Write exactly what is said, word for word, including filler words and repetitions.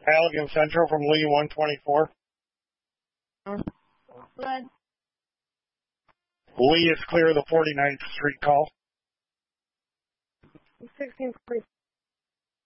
Allegan Central from Lee one twenty-four. Good. Lee is clear of the forty-ninth Street call. sixteen forty.